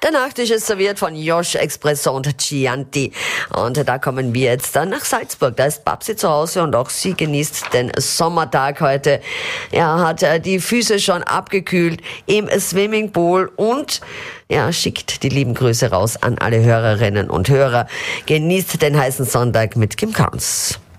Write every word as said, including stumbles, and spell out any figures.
Der Nachtisch ist serviert von Josh Espresso und Chianti. Und da kommen wir jetzt dann nach Salzburg. Da ist Babsi zu Hause und auch sie genießt den Sommertag heute. Er hat die Füße schon abgekühlt im Swimmingpool und ja, schickt die lieben Grüße raus an alle Hörerinnen und Hörer. Genießt den heißen Sonntag mit Kim Carnes.